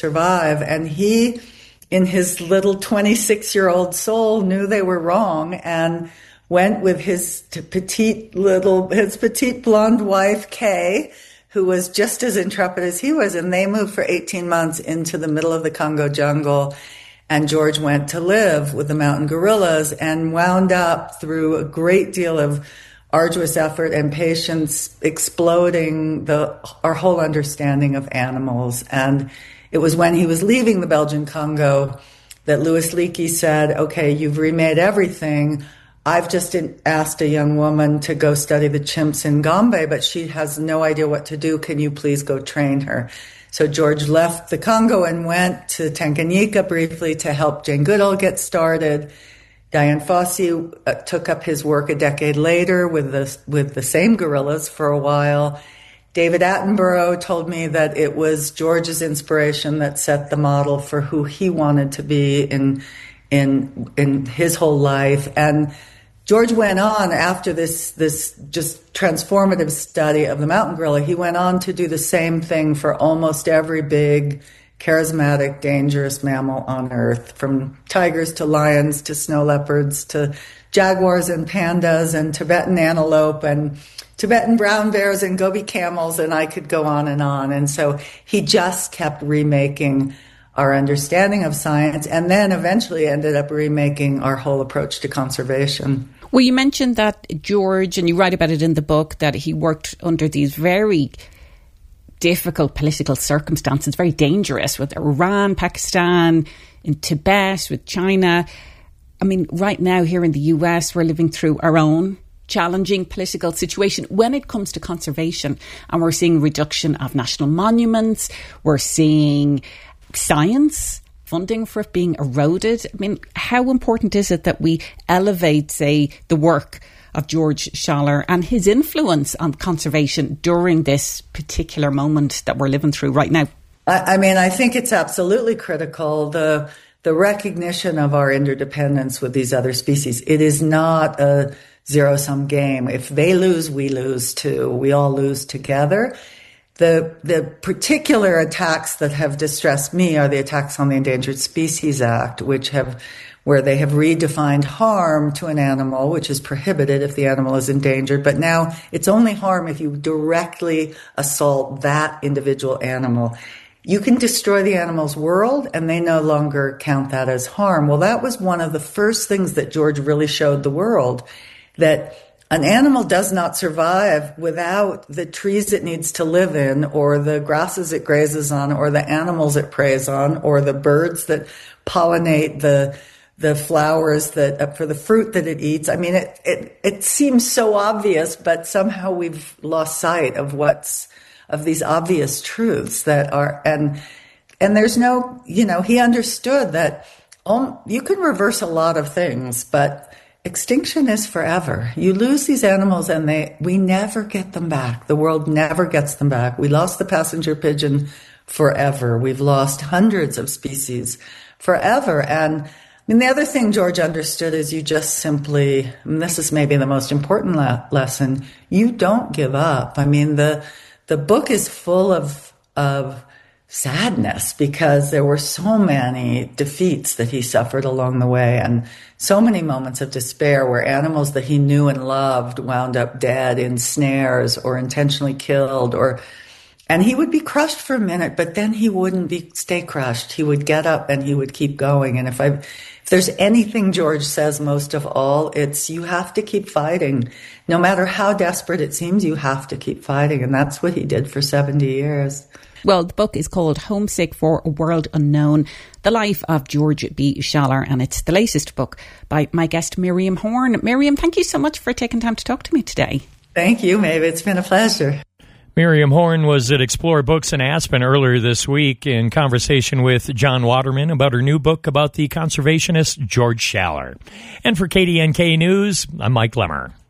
survive. And he, in his little 26-year-old soul, knew they were wrong and went with his petite blonde wife, Kay, who was just as intrepid as he was. And they moved for 18 months into the middle of the Congo jungle. And George went to live with the mountain gorillas and wound up, through a great deal of arduous effort and patience, exploding our whole understanding of animals. And it was when he was leaving the Belgian Congo that Louis Leakey said, okay, you've remade everything. I've just asked a young woman to go study the chimps in Gombe, but she has no idea what to do. Can you please go train her? So George left the Congo and went to Tanganyika briefly to help Jane Goodall get started. Dian Fossey took up his work a decade later with the same gorillas for a while. David Attenborough told me that it was George's inspiration that set the model for who he wanted to be in his whole life. And George went on, after this just transformative study of the mountain gorilla, he went on to do the same thing for almost every big, charismatic, dangerous mammal on Earth, from tigers to lions to snow leopards to jaguars and pandas and Tibetan antelope and Tibetan brown bears and Gobi camels, and I could go on. And so he just kept remaking our understanding of science, and then eventually ended up remaking our whole approach to conservation. Well, you mentioned that George, and you write about it in the book, that he worked under these very difficult political circumstances, very dangerous, with Iran, Pakistan, in Tibet, with China. I mean, right now here in the US, we're living through our own challenging political situation when it comes to conservation. And we're seeing reduction of national monuments. We're seeing science funding for it being eroded. I mean, how important is it that we elevate, say, the work of George Schaller and his influence on conservation during this particular moment that we're living through right now? I mean, I think it's absolutely critical, the recognition of our interdependence with these other species. It is not a zero-sum game. If they lose, we lose too. We all lose together. The particular attacks that have distressed me are the attacks on the Endangered Species Act, where they have redefined harm to an animal, which is prohibited if the animal is endangered. But now it's only harm if you directly assault that individual animal. You can destroy the animal's world, and they no longer count that as harm. Well, that was one of the first things that George really showed the world, that an animal does not survive without the trees it needs to live in, or the grasses it grazes on, or the animals it preys on, or the birds that pollinate the flowers that for the fruit that it eats. I mean, it seems so obvious, but somehow we've lost sight of of these obvious truths that are, and there's no, he understood that you can reverse a lot of things, but extinction is forever. You lose these animals and we never get them back. The world never gets them back. We lost the passenger pigeon forever. We've lost hundreds of species forever. And the other thing George understood is you just simply, and this is maybe the most important lesson, you don't give up. I mean, the book is full of sadness because there were so many defeats that he suffered along the way, and so many moments of despair where animals that he knew and loved wound up dead in snares or intentionally killed, and he would be crushed for a minute, but then he wouldn't stay crushed. He would get up and he would keep going. And if there's anything George says most of all, it's you have to keep fighting. No matter how desperate it seems, you have to keep fighting. And that's what he did for 70 years. Well, the book is called Homesick for a World Unknown, The Life of George B. Schaller, and it's the latest book by my guest, Miriam Horn. Miriam, thank you so much for taking time to talk to me today. Thank you, Maeve. It's been a pleasure. Miriam Horn was at Explore Books in Aspen earlier this week in conversation with John Waterman about her new book about the conservationist George Schaller. And for KDNK News, I'm Mike Lemmer.